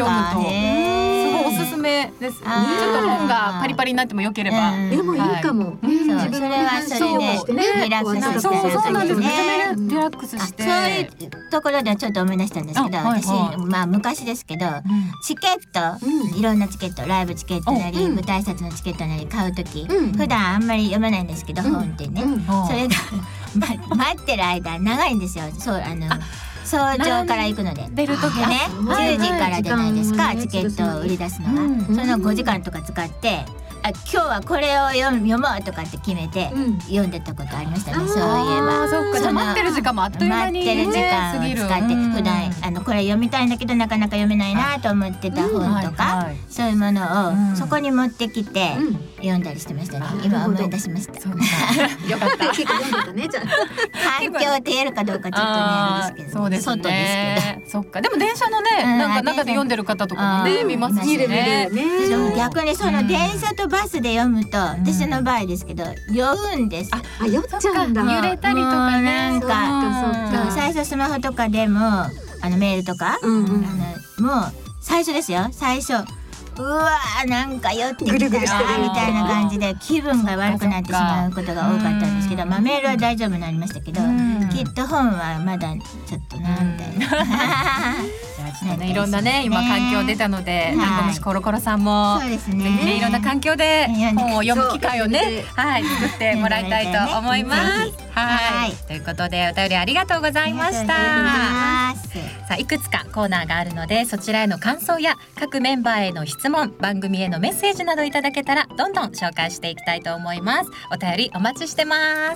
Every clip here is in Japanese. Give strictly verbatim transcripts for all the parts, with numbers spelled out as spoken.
読むとすごいおすすめです。ちょっと本がパリパリになってもよければ、 でもいいかも。 それはそれでリラックスしてそうそうなんです。めちゃめちゃリラックスしして、 そういうところでちょっと思い出したんですけど、私まあ昔ですけどチケット、いろんなチケット、ライブチケットなり舞台挨拶のチケットなり買うとき、普段あんまり読まないんですけど、本ってね、それが待ってる間長いんですよ。そうあの早朝から行くので出る時ねじゅうじからじゃないですか、チケットを売り出すのが、そのごじかんとか使ってあ今日はこれを読む読もうとかって決めて読んでたことありましたね。そういえばそっか、じゃあ待ってる時間もあっという間に待ってる時間を使って普段あのこれ読みたいんだけどなかなか読めないなと思ってた本とかそういうものをそこに持ってきて読んだりしてましたね。今思い出しました。 よかった。結構読んでたね。じゃあ環境って言えるかどうかちょっとねあれですけど、 そうですね。そっか。でも電車のねなんか中で読んでる方とかもね見ますしね。 逆にその電車とバスで読むと私の場合ですけど酔うんです。 あ酔っちゃうんだ。 揺れたりとかね。 なんか最初スマホとかでもあのメールとかあのもう最初ですよ。最初うわーなんか酔ってきたなみたいな感じで気分が悪くなってしまうことが多かったんですけど、まあメールは大丈夫になりましたけど、きっと本はまだちょっとなみたいな。 いろんなね今環境出たので、なんもしコロコロさんもぜひねいろんな環境で本を読む機会をねはい作ってもらいたいと思います。はいということでお便りありがとうございました。さあいくつかコーナーがあるのでそちらへの感想や各メンバーへの質問、番組へのメッセージなどいただけたらどんどん紹介していきたいと思います。お便りお待ちしてます。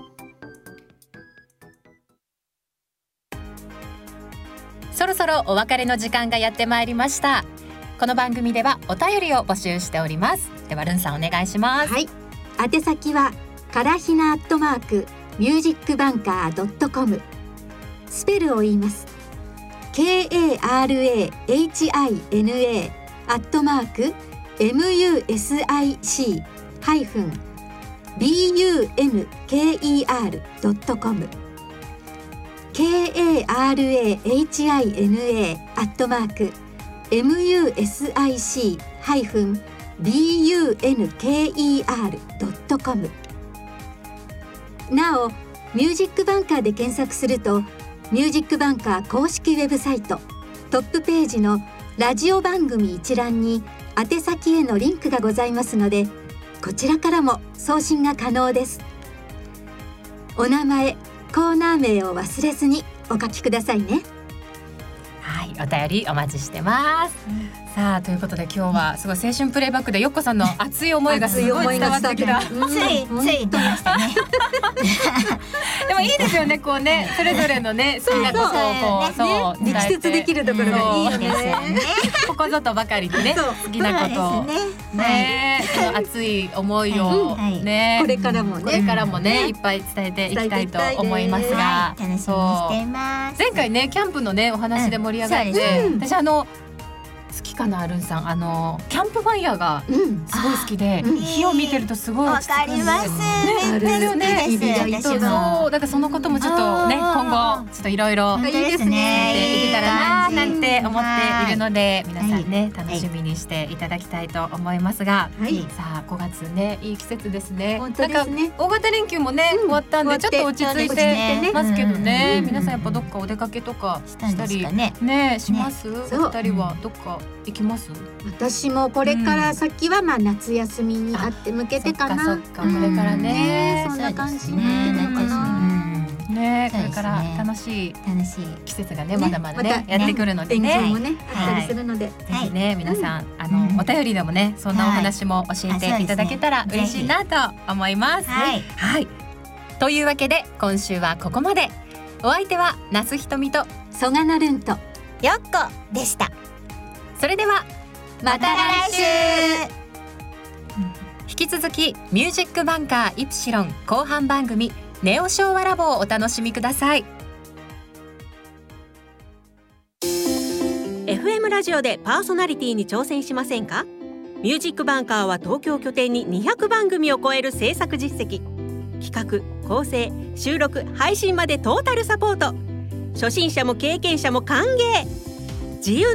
そろそろお別れの時間がやってまいりました。この番組ではお便りを募集しております。ではルンさんお願いします。 はい、宛先はからひなアットマークミュージックバンカードットコム、スペルを言います。 ケーエーアールエーエイチアイエヌエー アットマーク エムユーエスアイシー ハイフン ビーユーエヌケーイーアール ドットコム、 ケーエーアールエーエイチアイエヌエー アットマーク エムユーエスアイシー ハイフン ビーユーエヌケーイーアール ドットコム。 なおミュージックバンカーで検索するとミュージックバンカー公式ウェブサイトトップページのラジオ番組一覧に宛先へのリンクがございますのでこちらからも送信が可能です。お名前、コーナー名を忘れずにお書きくださいね。 はい、お便りお待ちしてます。さあということで今日はすごい青春プレイバックでよっこさんの熱い思いがすごい伝わってきた。ついつい出ましたね。 でもいいですよね、こうねそれぞれのね好きなことをこうそう力説できるところがいいよね。 ここぞとばかりでね好きなことをねその熱い思いをねこれからもねこれからもねいっぱい伝えていきたいと思いますが、 楽しみにしています。 前回ねキャンプのねお話で盛り上がって私あの好きかなルンさんあのキャンプファイヤーがすごい好きで、うん、火を見てるとすごいわかります。 めっちゃ好きです。そうだからそのこともちょっとね今後ちょっといろいろいいですねいけたらななんて思っているので皆さんね楽しみにしていただきたいと思いますが、はい、さあごがつねいい季節ですね。 本当ですね。 なんか大型連休もね、うん、終わったんでちょっと落ち着いてますけどね、うん、皆さんやっぱどっかお出かけとかしたりね、ねします、ね、お二人はどっか行きます？ 私もこれから先はまあ夏休みにあって向けてかな。 そっかそっかこれからね、 そんな感じになってるかな。 ねこれから楽しい季節がねまだまだねやってくるのでね。 天気もねあったりするので、 ぜひね皆さんあのお便りでもねそんなお話も教えていただけたら嬉しいなと思います。はいはい。というわけで今週はここまで。お相手は那須ひとみと曽我なるんとよっこでした。 それではまた来週。 引き続きミュージックバンカーイプシロン後半番組ネオ昭和ラボをお楽しみください。 エフエム ラジオでパーソナリティに挑戦しませんか？ミュージックバンカーは東京拠点ににひゃくばんぐみを超える制作実績、企画、構成、収録、配信までトータルサポート。初心者も経験者も歓迎。自由